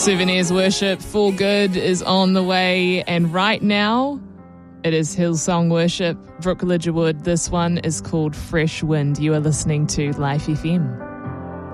Souvenirs Worship for Good is on the way, and right now it is Hillsong Worship, Brooke Lidgerwood. This one is called Fresh Wind. You are listening to Life FM.